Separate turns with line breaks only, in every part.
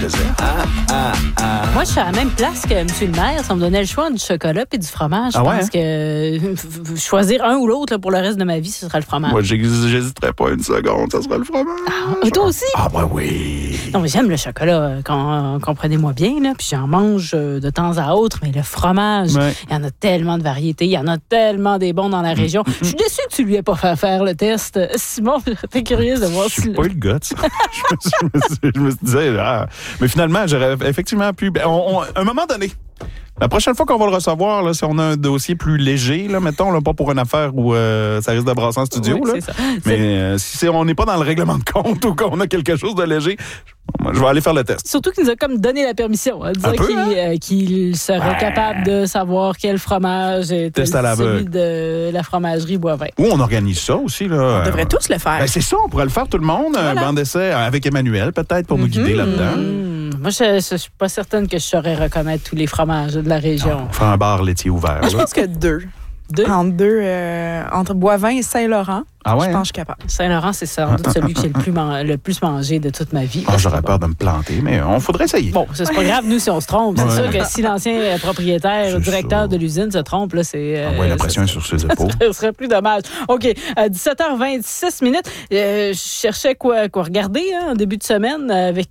Moi, je suis à la même place que M. le maire. Ça me donnait le choix du chocolat et du fromage. Je pense que choisir un ou l'autre là, pour le reste de ma vie, ce sera le fromage.
Moi, j'hésiterais pas une seconde, ça sera le fromage.
Et toi aussi?
Ah, ben oui.
Non, mais j'aime le chocolat, comprenez-moi bien, là, puis j'en mange de temps à autre, mais le fromage, il y en a tellement de variétés, il y en a tellement des bons dans la région. Je suis déçue que tu lui aies pas fait faire le test. Simon, j'étais curieuse de voir si...
Je suis pas eu le guts. je me disais, mais finalement, j'aurais effectivement pu... un moment donné, la prochaine fois qu'on va le recevoir, là, si on a un dossier plus léger, là, mettons, là, pas pour une affaire où ça risque de brasser en studio,
oui,
là,
c'est ça.
mais si on n'est pas dans le règlement de compte ou qu'on a quelque chose de léger, je vais aller faire le test.
Surtout qu'il nous a comme donné la permission, disant qu'il serait capable de savoir quel fromage est celui de la fromagerie Boivin.
Ou on organise ça aussi. Là,
on devrait tous le faire.
Ben, c'est ça, on pourrait le faire tout le monde, un banc d'essai avec Emmanuel peut-être pour nous guider là-dedans.
Moi, je suis pas certaine que je saurais reconnaître tous les fromages de la région.
On fait un bar laitier ouvert.
Moi, je pense que deux. Entre Boivin et Saint-Laurent.
Ah ouais,
je pense que je suis capable.
Saint-Laurent, c'est sans doute celui que j'ai le plus mangé de toute ma vie.
J'aurais peur de me planter, mais on faudrait essayer.
Bon, c'est pas grave, nous, si on se trompe. C'est sûr que si l'ancien propriétaire, directeur de l'usine se trompe, là, c'est...
la pression est sur ses épaules.
Ce serait plus dommage. OK, 17h26. Je cherchais quoi regarder en début de semaine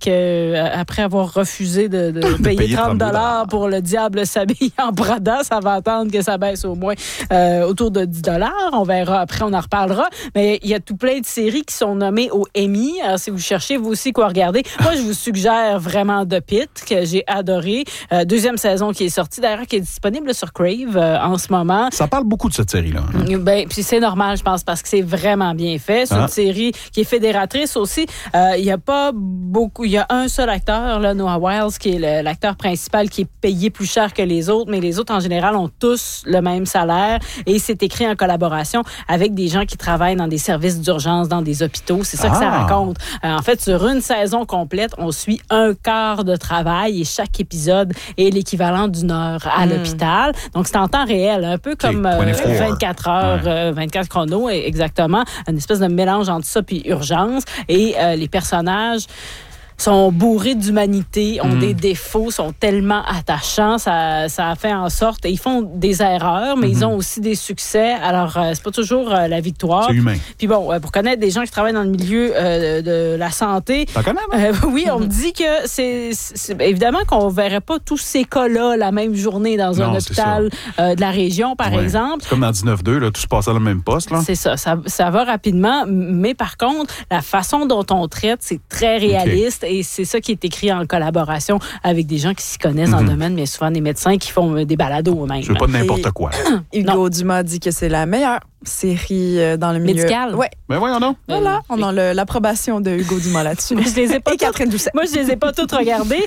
après avoir refusé de payer 30$ pour Le Diable s'habille en Prada. Ça va attendre que ça baisse au moins autour de 10$. On verra après, on en reparlera. Mais il y a tout plein de séries qui sont nommées au Emmy. Alors, si vous cherchez, vous aussi, quoi regarder. Moi, je vous suggère vraiment The Pitt, que j'ai adoré. Deuxième saison qui est sortie, d'ailleurs, qui est disponible sur Crave en ce moment.
Ça parle beaucoup de cette série-là.
Ben, puis c'est normal, je pense, parce que c'est vraiment bien fait. C'est une série qui est fédératrice aussi. Il y a pas beaucoup... Il y a un seul acteur, là, Noah Wiles, qui est l'acteur principal, qui est payé plus cher que les autres, mais les autres, en général, ont tous le même salaire. Et c'est écrit en collaboration avec des gens qui travaillent dans des services d'urgence, dans des hôpitaux. C'est ça que ça raconte. En fait, sur une saison complète, on suit un quart de travail et chaque épisode est l'équivalent d'une heure à l'hôpital. Donc, c'est en temps réel, un peu comme 24 heures, 24 chronos, exactement. Une espèce de mélange entre ça puis urgence. Et les personnages sont bourrés d'humanité, ont des défauts, sont tellement attachants, ça a fait en sorte... Ils font des erreurs, mais ils ont aussi des succès. Alors, c'est pas toujours la victoire.
C'est humain.
Puis bon, pour connaître des gens qui travaillent dans le milieu de la santé...
T'en connais,
oui, on me dit que c'est évidemment qu'on verrait pas tous ces cas-là la même journée dans un hôpital de la région, par exemple.
C'est comme dans 19-2, là, tout se passe à le même poste. Là.
C'est ça va rapidement, mais par contre, la façon dont on traite, c'est très réaliste. Et c'est ça qui est écrit en collaboration avec des gens qui s'y connaissent dans le domaine, mais souvent des médecins qui font des balados eux-mêmes.
Je veux pas de n'importe quoi.
Hugo Dumas dit que c'est la meilleure série dans le milieu
médical.
Oui.
Mais voyons donc.
Voilà, on a l'approbation de Hugo Dumas là-dessus.
Je les ai pas
et Catherine Doucet.
Moi, je les ai pas toutes regardées.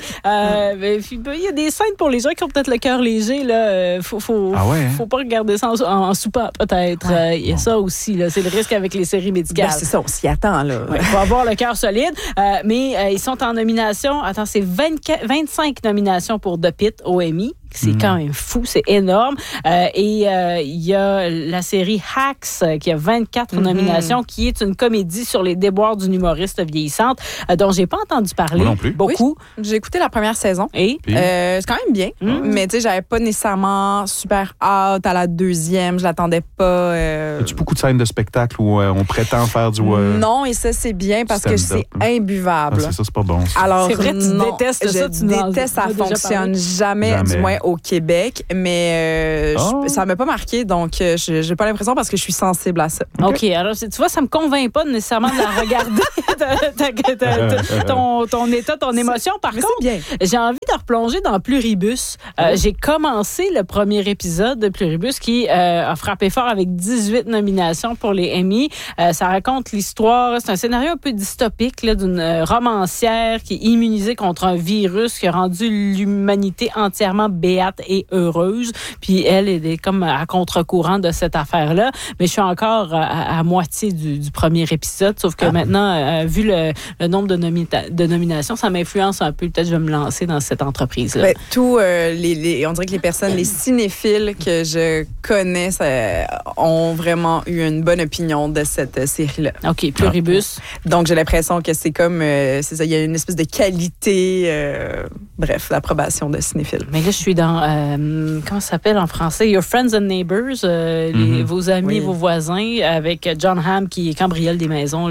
Il y a des scènes pour les gens qui ont peut-être le cœur léger. Là, faut pas regarder ça en soupant, peut-être. Il y a ça aussi. Là, c'est le risque avec les séries médicales.
Ben, c'est ça, on s'y attend. Il
faut avoir le cœur solide. Mais ils sont en nomination. Attends, c'est 25 nominations pour The Pitt au Emmy. C'est quand même fou, c'est énorme. Et il y a la série Hacks qui a 24 nominations, qui est une comédie sur les déboires d'une humoriste vieillissante dont j'ai pas entendu parler.
Moi non plus.
Beaucoup.
Oui, j'ai écouté la première saison.
Et
c'est quand même bien, mais tu sais, j'avais pas nécessairement super hâte à la deuxième. Je l'attendais pas.
As-tu beaucoup de scènes de spectacle où on prétend faire du...
Non, et ça, c'est bien parce que c'est imbuvable.
C'est ça, c'est pas bon. Ça.
Alors,
c'est vrai, tu détestes ça.
Je déteste, ça fonctionne jamais, du moins au Québec, mais ça m'a pas marqué, donc j'ai pas l'impression parce que je suis sensible à ça.
OK, alors tu vois, ça me convainc pas nécessairement de la regarder, ton état, ton émotion. Par contre, j'ai envie de replonger dans Pluribus. J'ai commencé le premier épisode de Pluribus qui a frappé fort avec 18 nominations pour les Emmy. Ça raconte l'histoire, c'est un scénario un peu dystopique là, d'une romancière qui est immunisée contre un virus qui a rendu l'humanité entièrement bête. béate et heureuse. Puis elle est comme à contre-courant de cette affaire-là. Mais je suis encore à moitié du premier épisode, sauf que maintenant, vu le nombre de nominations, ça m'influence un peu. Peut-être que je vais me lancer dans cette entreprise-là.
Ben, on dirait que les personnes, les cinéphiles que je connais, ont vraiment eu une bonne opinion de cette série-là.
OK, Pluribus.
Donc, j'ai l'impression que c'est comme, c'est ça, il y a une espèce de qualité, bref, l'approbation de cinéphiles.
Mais là, je suis dans, comment ça s'appelle en français? Your Friends and Neighbors, vos amis, vos voisins, avec John Hamm qui cambriole des maisons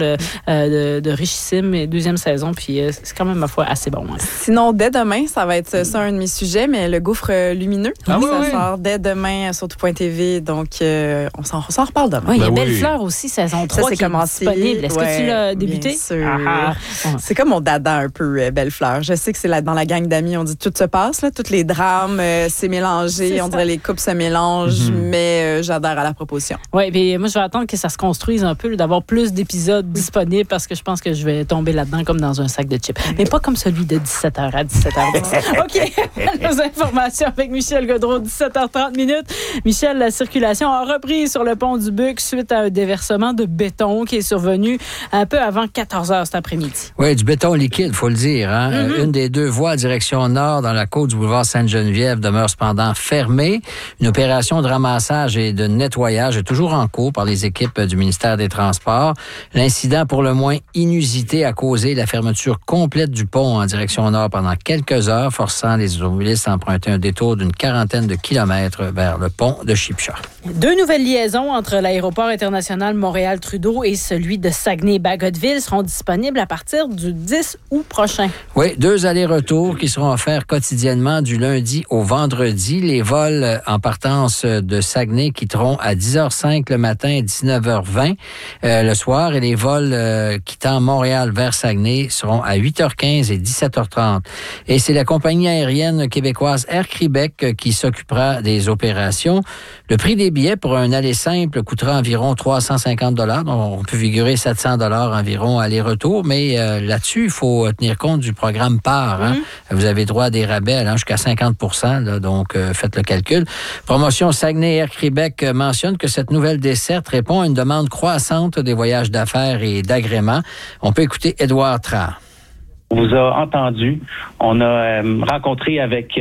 de richissime, deuxième saison, puis c'est quand même, ma foi, assez bon. Hein.
Sinon, dès demain, ça va être ça un de mes sujets, mais le gouffre lumineux, ça sort dès demain sur tout.tv, donc on s'en reparle demain.
Oui, il y a Belle-Fleur aussi, saison 3 qui est disponible. Est-ce que tu l'as débuté?
Bien sûr. C'est comme mon dada un peu, Belle-Fleur. Je sais que c'est dans la gang d'amis, on dit tout se passe, là, tous les drames, c'est mélangé, on dirait les couples se mélangent, mais j'adhère à la proposition. Oui,
puis moi, je vais attendre que ça se construise un peu, d'avoir plus d'épisodes disponibles, parce que je pense que je vais tomber là-dedans comme dans un sac de chips. Mais pas comme celui de 17h à 17h10. OK, nos informations avec Michel Gaudreault, 17h30 minutes. Michel, la circulation a repris sur le pont du Buc suite à un déversement de béton qui est survenu un peu avant 14h cet après-midi.
Oui, du béton liquide, il faut le dire. Hein? Une des deux voies direction nord dans la côte du boulevard Sainte-Geneviève demeure cependant fermée. Une opération de ramassage et de nettoyage est toujours en cours par les équipes du ministère des Transports. L'incident, pour le moins inusité, a causé la fermeture complète du pont en direction nord pendant quelques heures, forçant les automobilistes à emprunter un détour d'une 40aine de kilomètres vers le pont de Chipcha.
2 nouvelles liaisons entre l'aéroport international Montréal-Trudeau et celui de Saguenay-Bagotville seront disponibles à partir du 10 août prochain.
Oui, 2 allers-retours qui seront offerts quotidiennement du lundi au vendredi. Les vols en partance de Saguenay quitteront à 10h05 le matin et 19h20 le soir, et les vols quittant Montréal vers Saguenay seront à 8h15 et 17h30. Et c'est la compagnie aérienne québécoise Air Québec qui s'occupera des opérations. Le prix des billets pour un aller simple coûtera environ 350 $. Donc, on peut figurer 700 $ environ aller-retour, mais là-dessus, il faut tenir compte du programme PAR. Hein? Vous avez droit à des rabais allant jusqu'à 50 %, là, donc faites le calcul. Promotion Saguenay Air Québec mentionne que cette nouvelle desserte répond à une demande croissante des voyages d'affaires et d'agrément. On peut écouter Édouard Trard.
On vous a entendu. On a rencontré avec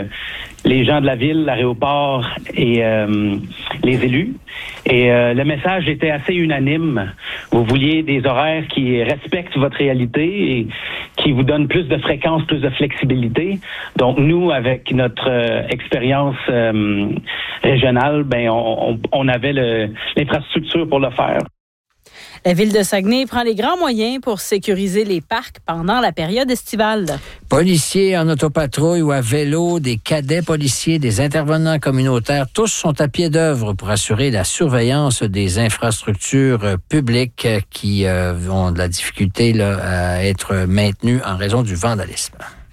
les gens de la ville, l'aéroport et les élus. Et le message était assez unanime. Vous vouliez des horaires qui respectent votre réalité et qui vous donnent plus de fréquence, plus de flexibilité. Donc nous, avec notre expérience régionale, on avait l'infrastructure pour le faire.
La ville de Saguenay prend les grands moyens pour sécuriser les parcs pendant la période estivale.
Policiers en autopatrouille ou à vélo, des cadets policiers, des intervenants communautaires, tous sont à pied d'œuvre pour assurer la surveillance des infrastructures publiques qui ont de la difficulté à être maintenues en raison du vandalisme.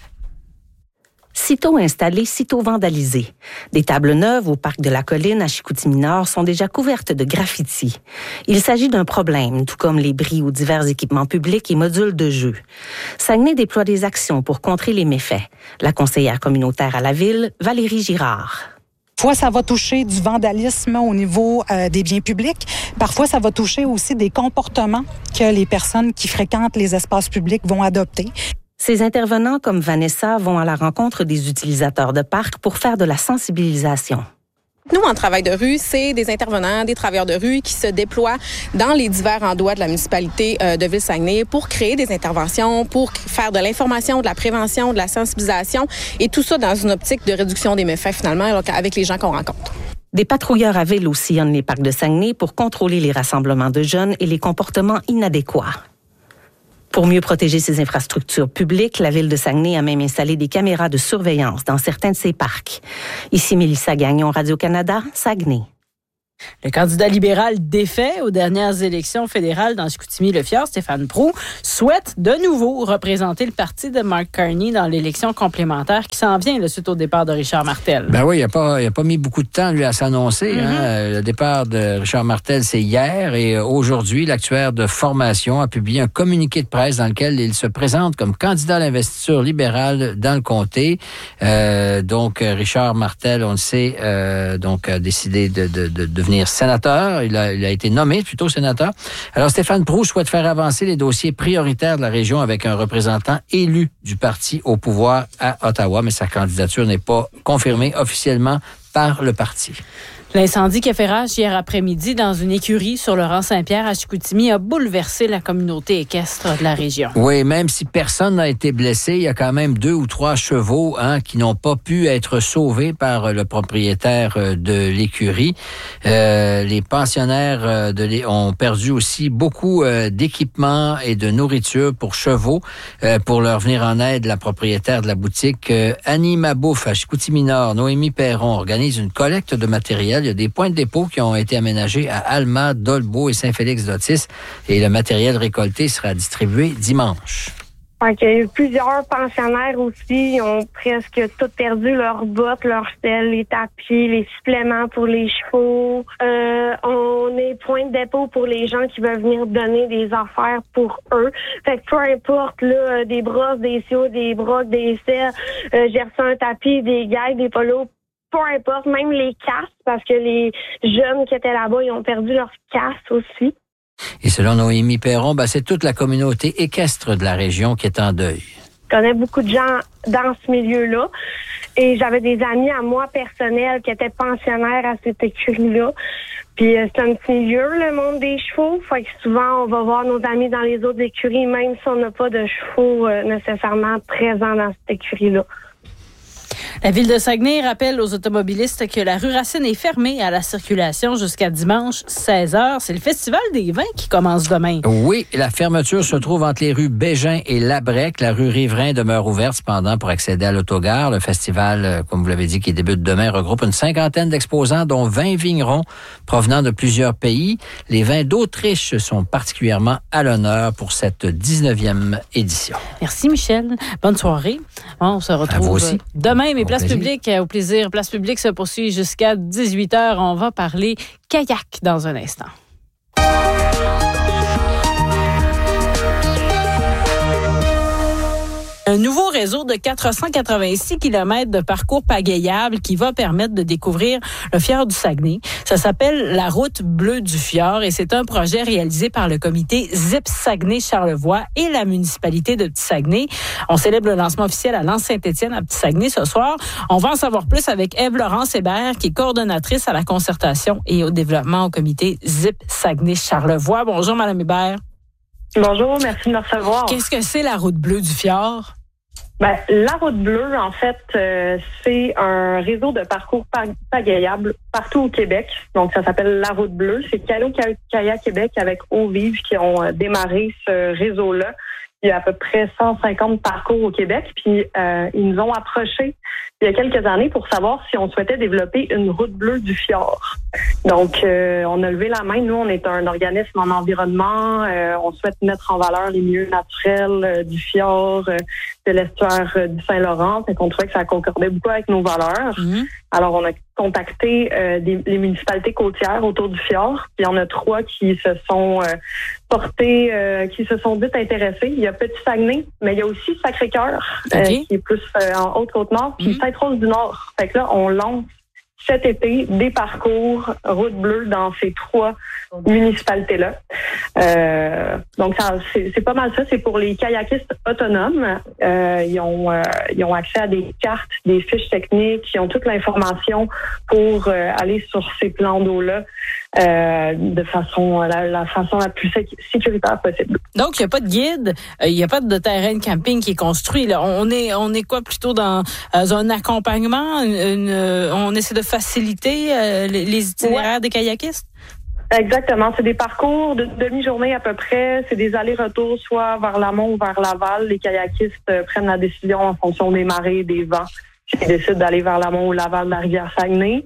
Sitôt installés, sitôt vandalisés. Des tables neuves au parc de la Colline à Chicoutimi-Nord sont déjà couvertes de graffitis. Il s'agit d'un problème, tout comme les bris ou divers équipements publics et modules de jeu. Saguenay déploie des actions pour contrer les méfaits. La conseillère communautaire à la ville, Valérie Girard.
Parfois, ça va toucher du vandalisme au niveau des biens publics. Parfois, ça va toucher aussi des comportements que les personnes qui fréquentent les espaces publics vont adopter.
Ces intervenants comme Vanessa vont à la rencontre des utilisateurs de parcs pour faire de la sensibilisation.
Nous, en travail de rue, c'est des intervenants, des travailleurs de rue qui se déploient dans les divers endroits de la municipalité de Ville-Saguenay pour créer des interventions, pour faire de l'information, de la prévention, de la sensibilisation et tout ça dans une optique de réduction des méfaits finalement avec les gens qu'on rencontre.
Des patrouilleurs à vélo sillonnent les parcs de Saguenay pour contrôler les rassemblements de jeunes et les comportements inadéquats. Pour mieux protéger ses infrastructures publiques, la ville de Saguenay a même installé des caméras de surveillance dans certains de ses parcs. Ici Mélissa Gagnon, Radio-Canada, Saguenay.
Le candidat libéral défait aux dernières élections fédérales dans Chicoutimi-Le-Fjord, Stéphane Proulx, souhaite de nouveau représenter le parti de Mark Carney dans l'élection complémentaire qui s'en vient suite au départ de Richard Martel.
Ben oui, il a pas mis beaucoup de temps, lui, à s'annoncer. Le départ de Richard Martel, c'est hier. Et aujourd'hui, l'actuaire de formation a publié un communiqué de presse dans lequel il se présente comme candidat à l'investiture libérale dans le comté. Donc, Richard Martel, on le sait, a décidé de devenir sénateur. Il a été nommé plutôt sénateur. Alors, Stéphane Proulx souhaite faire avancer les dossiers prioritaires de la région avec un représentant élu du parti au pouvoir à Ottawa, mais sa candidature n'est pas confirmée officiellement par le parti.
L'incendie qui a fait rage hier après-midi dans une écurie sur le rang Saint-Pierre à Chicoutimi a bouleversé la communauté équestre de la région.
Oui, même si personne n'a été blessé, il y a quand même 2 ou 3 chevaux qui n'ont pas pu être sauvés par le propriétaire de l'écurie. Les pensionnaires ont perdu aussi beaucoup d'équipements et de nourriture pour chevaux pour leur venir en aide. La propriétaire de la boutique Annie Mabouf à Chicoutimi-Nord, Noémie Perron, organise une collecte de matériel. Il y a des points de dépôt qui ont été aménagés à Alma, Dolbeau et Saint-Félix-d'Otis et le matériel récolté sera distribué dimanche.
Il y a eu plusieurs pensionnaires aussi. Ils ont presque tout perdu, leurs bottes, leurs selles, les tapis, les suppléments pour les chevaux. On est point de dépôt pour les gens qui veulent venir donner des affaires pour eux. Fait que peu importe, là, des brosses, des ciaux, des brocs, des selles, j'ai reçu un tapis, des gags, des polos. Peu importe, même les casques, parce que les jeunes qui étaient là-bas, ils ont perdu leurs casques aussi.
Et selon Noémie Perron, c'est toute la communauté équestre de la région qui est en deuil.
Je connais beaucoup de gens dans ce milieu-là. Et j'avais des amis à moi personnels qui étaient pensionnaires à cette écurie-là. Puis c'est un petit milieu, le monde des chevaux. Fait que souvent, on va voir nos amis dans les autres écuries, même si on n'a pas de chevaux nécessairement présents dans cette écurie-là.
La Ville de Saguenay rappelle aux automobilistes que la rue Racine est fermée à la circulation jusqu'à dimanche 16h. C'est le Festival des vins qui commence demain.
Oui, la fermeture se trouve entre les rues Bégin et Labrec. La rue Riverain demeure ouverte cependant pour accéder à l'autogare. Le festival, comme vous l'avez dit, qui débute demain, regroupe une 50aine d'exposants, dont 20 vignerons provenant de plusieurs pays. Les vins d'Autriche sont particulièrement à l'honneur pour cette 19e édition.
Merci Michel. Bonne soirée. On se retrouve demain, mais Place publique, au plaisir. Place publique se poursuit jusqu'à 18h. On va parler kayak dans un instant. Un nouveau réseau de 486 km de parcours pagayables qui va permettre de découvrir le fjord du Saguenay. Ça s'appelle la route bleue du fjord et c'est un projet réalisé par le comité ZIP Saguenay-Charlevoix et la municipalité de Petit-Saguenay. On célèbre le lancement officiel à l'Anse-Saint-Étienne à Petit-Saguenay ce soir. On va en savoir plus avec Ève-Laurence Hébert qui est coordonnatrice à la concertation et au développement au comité ZIP Saguenay-Charlevoix. Bonjour Mme Hébert.
Bonjour, merci de me recevoir.
Qu'est-ce que c'est la route bleue du fjord?
La route bleue, en fait, c'est un réseau de parcours pagayables partout au Québec. Donc, ça s'appelle la route bleue. C'est Cano-Kayak Québec avec Eau-Vive qui ont démarré ce réseau-là. Il y a à peu près 150 parcours au Québec. Puis, ils nous ont approchés il y a quelques années pour savoir si on souhaitait développer une route bleue du fjord. Donc, on a levé la main. Nous, on est un organisme en environnement. On souhaite mettre en valeur les milieux naturels du fjord, de l'estuaire du Saint-Laurent. Fait qu'on trouvait que ça concordait beaucoup avec nos valeurs. Alors, on a contacté les municipalités côtières autour du fjord. Puis, il y en a 3 qui se sont portés, qui se sont dites intéressés. Il y a Petit-Saguenay, mais il y a aussi Sacré-Cœur, qui est plus en Haute-Côte-Nord, puis Sainte-Rose-du-Nord. Fait que là, on lance cet été des parcours route bleue dans ces 3 municipalités-là. Donc, c'est pas mal ça. C'est pour les kayakistes autonomes. Ils ont accès à des cartes, des fiches techniques. Ils ont toute l'information pour aller sur ces plans d'eau-là de façon la façon la plus sécuritaire possible.
Donc, il n'y a pas de guide, il n'y a pas de terrain de camping qui est construit. Là. On est quoi plutôt dans un accompagnement? On essaie de faciliter les itinéraires des kayakistes?
Exactement. C'est des parcours de demi-journée à peu près. C'est des allers-retours soit vers l'amont ou vers l'aval. Les kayakistes prennent la décision en fonction des marées, des vents. s'ils décident d'aller vers l'amont ou l'aval de la rivière Saguenay.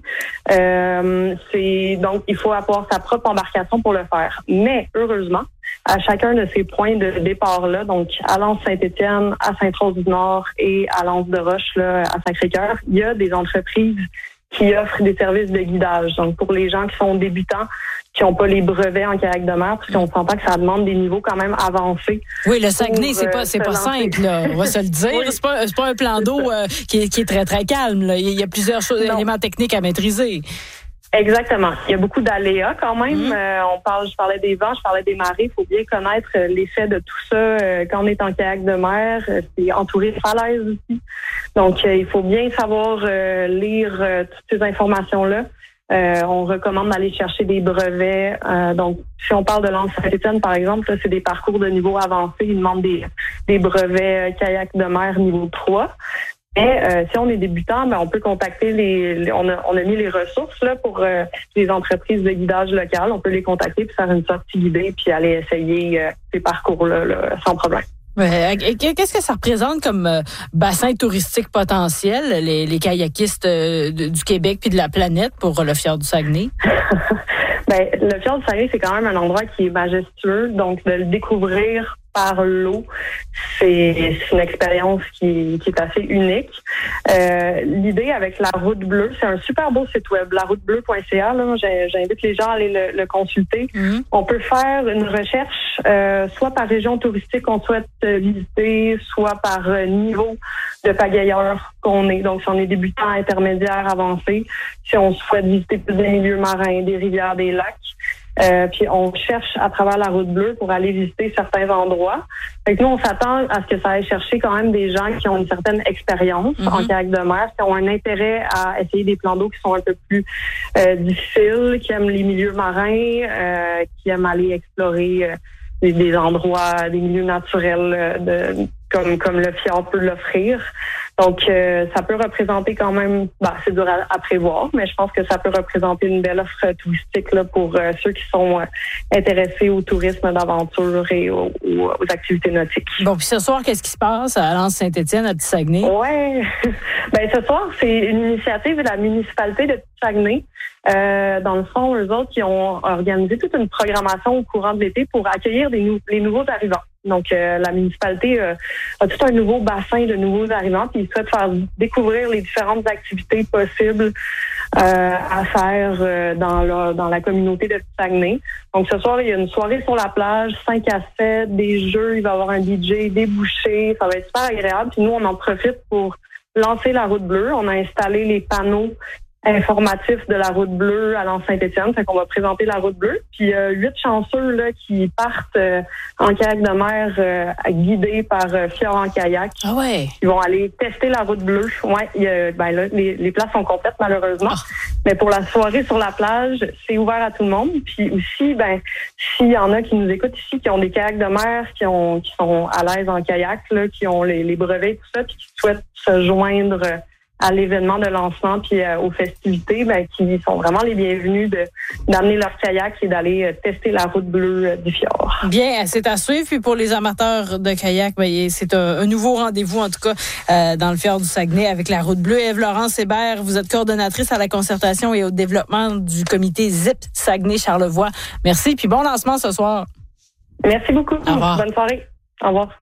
Donc, il faut avoir sa propre embarcation pour le faire. Mais, heureusement, à chacun de ces points de départ-là, donc à L'Anse-Saint-Étienne, à Sainte-Rose-du-Nord et à L'Anse-de-Roche, là, à Sacré-Cœur, il y a des entreprises qui offrent des services de guidage. Donc, pour les gens qui sont débutants, qui n'ont pas les brevets en kayak de mer, parce qu'on s'entend que ça demande des niveaux quand même avancés.
Oui, le Saguenay, c'est pas simple, là. On va se le dire. Oui. C'est pas un plan d'eau qui est très, très calme, là. Il y a plusieurs éléments techniques à maîtriser.
Exactement. Il y a beaucoup d'aléas quand même. Je parlais des vents, je parlais des marées. Il faut bien connaître l'effet de tout ça quand on est en kayak de mer. C'est entouré de falaises aussi. Donc, il faut bien savoir lire toutes ces informations-là. On recommande d'aller chercher des brevets. Donc, si on parle de L'Anse-Saint-Étienne, par exemple, là, c'est des parcours de niveau avancé. Ils demandent des brevets kayak de mer niveau 3. Mais si on est débutant, on peut contacter on a mis les ressources là pour les entreprises de guidage locales. On peut les contacter puis faire une sortie guidée puis aller essayer ces parcours-là là, sans problème.
Qu'est-ce que ça représente comme bassin touristique potentiel, les kayakistes du Québec puis de la planète pour le fjord du Saguenay?
Le fjord du Saguenay, c'est quand même un endroit qui est majestueux. Donc, de le découvrir par l'eau, c'est une expérience qui est assez unique. L'idée avec la Route Bleue, c'est un super beau site web, laroutebleu.ca. J'invite les gens à aller le consulter. On peut faire une recherche soit par région touristique qu'on souhaite visiter, soit par niveau de pagayeur qu'on est. Donc, si on est débutant, intermédiaire, avancé, si on souhaite visiter plus des milieux marins, des rivières, des lacs. Puis on cherche à travers la Route Bleue pour aller visiter certains endroits. Fait que nous, on s'attend à ce que ça aille chercher quand même des gens qui ont une certaine expérience en kayak de mer, qui ont un intérêt à essayer des plans d'eau qui sont un peu plus difficiles, qui aiment les milieux marins, qui aiment aller explorer des endroits, des milieux naturels comme le fjord peut l'offrir. Donc, ça peut représenter quand même, c'est dur à prévoir, mais je pense que ça peut représenter une belle offre touristique là, pour ceux qui sont intéressés au tourisme d'aventure et aux activités nautiques.
Bon, puis ce soir, qu'est-ce qui se passe à L'Anse-Saint-Étienne, à Petit-Saguenay?
Oui, ce soir, c'est une initiative de la municipalité de Petit-Saguenay. Dans le fond, eux autres, qui ont organisé toute une programmation au courant de l'été pour accueillir les nouveaux arrivants. Donc, la municipalité a tout un nouveau bassin de nouveaux arrivants, puis ils souhaitent faire découvrir les différentes activités possibles à faire dans la communauté de Saguenay. Donc, ce soir, il y a une soirée sur la plage, 5 à 7, des jeux, il va y avoir un DJ, des bouchées, ça va être super agréable. Puis nous, on en profite pour lancer la Route Bleue. On a installé les panneaux informatif de la Route Bleue à L'Anse-Saint-Étienne. Fait qu'on va présenter la Route Bleue. Puis 8 chanceux là qui partent en kayak de mer guidés par Fjord en kayak.
Ah ouais.
Ils vont aller tester la Route Bleue. Ouais, là, les places sont complètes malheureusement. Mais pour la soirée sur la plage, c'est ouvert à tout le monde. Puis aussi, s'il y en a qui nous écoutent ici, qui ont des kayaks de mer, qui sont à l'aise en kayak, là, qui ont les brevets et tout ça, puis qui souhaitent se joindre à l'événement de lancement puis aux festivités, qui sont vraiment les bienvenus d'amener leur kayak et d'aller tester la Route Bleue du fjord.
Bien, c'est à suivre. Puis pour les amateurs de kayak, c'est un nouveau rendez-vous, en tout cas, dans le fjord du Saguenay avec la Route Bleue. Ève-Laurence Hébert, vous êtes coordonnatrice à la concertation et au développement du comité ZIP Saguenay-Charlevoix. Merci, puis bon lancement ce soir.
Merci beaucoup.
Au revoir.
Bonne soirée. Au revoir.